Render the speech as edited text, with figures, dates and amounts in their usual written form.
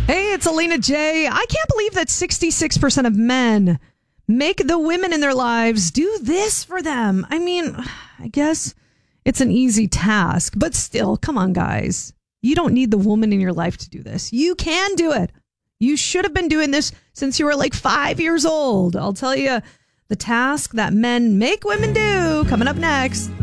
Hey, it's Alina J. I can't believe that 66% of men make the women in their lives do this for them. I mean, I guess it's an easy task, but still, come on, guys. You don't need the woman in your life to do this. You can do it. You should have been doing this since you were like 5 years old. I'll tell you the task that men make women do coming up next.